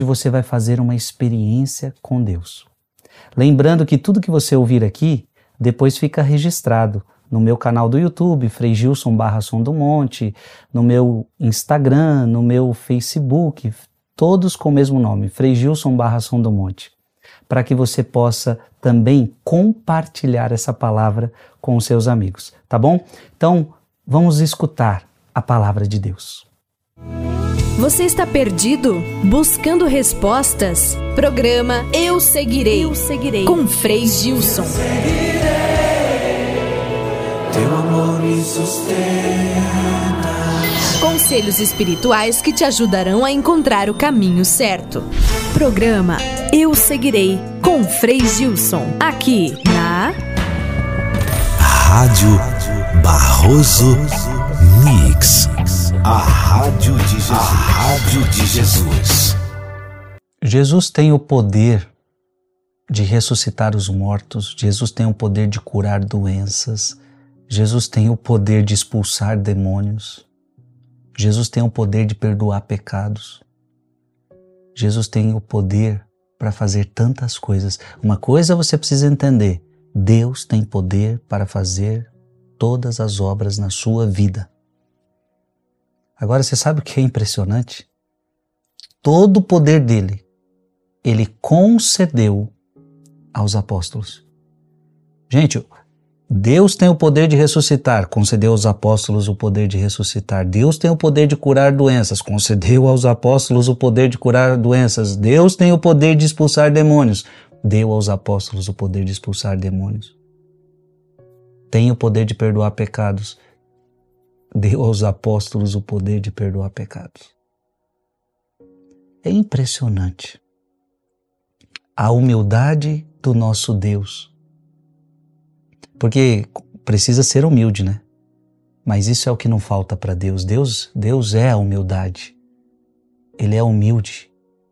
você vai fazer uma experiência com Deus. Lembrando que tudo que você ouvir aqui, depois fica registrado no meu canal do YouTube, Frei Gilson Som do Monte, no meu Instagram, no meu Facebook, todos com o mesmo nome, Frei Gilson Som do Monte, para que você possa também compartilhar essa palavra com os seus amigos, tá bom? Então, vamos escutar a palavra de Deus. Você está perdido? Buscando respostas? Programa Eu Seguirei, com Frei Gilson. Teu amor me sustenta. Conselhos espirituais que te ajudarão a encontrar o caminho certo. Programa Eu Seguirei, com Frei Gilson. Aqui na Rádio Barroso Mix. A Rádio de Jesus. A Rádio de Jesus. Jesus tem o poder de ressuscitar os mortos. Jesus tem o poder de curar doenças. Jesus tem o poder de expulsar demônios. Jesus tem o poder de perdoar pecados. Jesus tem o poder para fazer tantas coisas. Uma coisa você precisa entender: Deus tem poder para fazer todas as obras na sua vida. Agora, você sabe o que é impressionante? Todo o poder dele, ele concedeu aos apóstolos. Gente, Deus tem o poder de ressuscitar, concedeu aos apóstolos o poder de ressuscitar. Deus tem o poder de curar doenças, concedeu aos apóstolos o poder de curar doenças. Deus tem o poder de expulsar demônios, deu aos apóstolos o poder de expulsar demônios. Tem o poder de perdoar pecados, deu aos apóstolos o poder de perdoar pecados. É impressionante a humildade do nosso Deus. Porque precisa ser humilde, né? Mas isso é o que não falta para Deus. Deus é a humildade. Ele é humilde.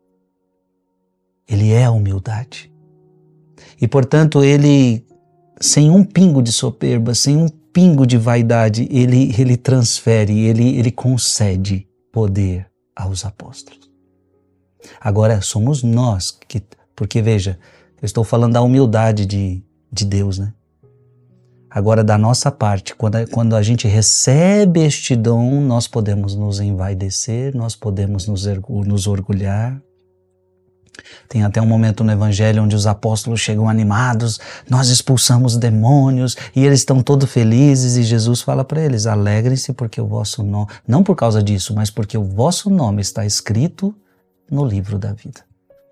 Ele é a humildade. E, portanto, ele, sem um pingo de soberba, sem um pingo de vaidade, ele transfere, ele concede poder aos apóstolos. Agora, somos nós que... Porque, veja, eu estou falando da humildade de Deus, né? Agora, da nossa parte, quando a gente recebe este dom, nós podemos nos envaidecer, nós podemos nos orgulhar. Tem até um momento no Evangelho onde os apóstolos chegam animados, nós expulsamos demônios e eles estão todos felizes e Jesus fala para eles: alegrem-se porque o vosso nome, não por causa disso, mas porque o vosso nome está escrito no livro da vida.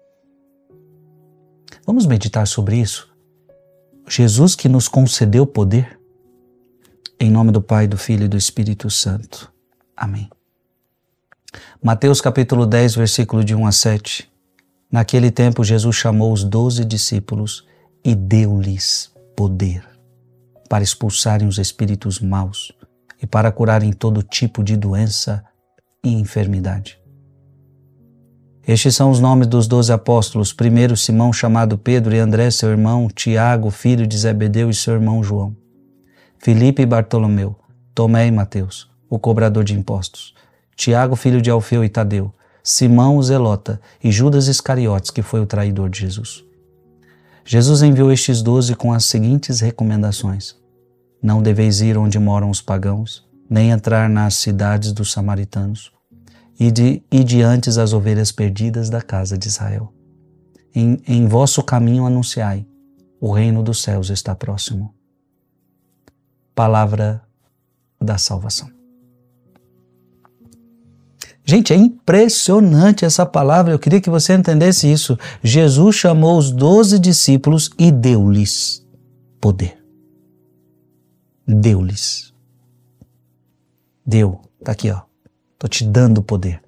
Vamos meditar sobre isso? Jesus que nos concedeu poder, em nome do Pai, do Filho e do Espírito Santo. Amém. Mateus capítulo 10, versículo de 1 a 7. Naquele tempo Jesus chamou os 12 discípulos e deu-lhes poder para expulsarem os espíritos maus e para curarem todo tipo de doença e enfermidade. Estes são os nomes dos 12 apóstolos: primeiro Simão, chamado Pedro, e André, seu irmão, Tiago, filho de Zebedeu, e seu irmão João, Filipe e Bartolomeu, Tomé e Mateus, o cobrador de impostos, Tiago, filho de Alfeu e Tadeu, Simão o Zelota e Judas Iscariotes, que foi o traidor de Jesus. Jesus enviou estes 12 com as seguintes recomendações: não deveis ir onde moram os pagãos, nem entrar nas cidades dos samaritanos, e diante as ovelhas perdidas da casa de Israel. Em vosso caminho anunciai: o reino dos céus está próximo. Palavra da salvação. Gente, é impressionante essa palavra. Eu queria que você entendesse isso. Jesus chamou os 12 discípulos e deu-lhes poder. Deu-lhes. Deu. Tá aqui, ó. Estou te dando poder.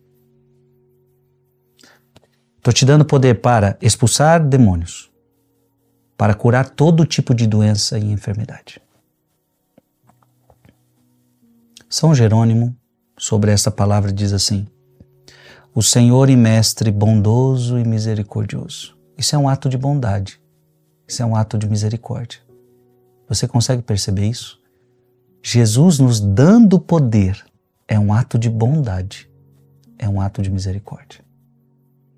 Estou te dando poder para expulsar demônios, para curar todo tipo de doença e enfermidade. São Jerônimo, sobre essa palavra, diz assim: o Senhor e Mestre bondoso e misericordioso. Isso é um ato de bondade. Isso é um ato de misericórdia. Você consegue perceber isso? Jesus nos dando poder é um ato de bondade, é um ato de misericórdia.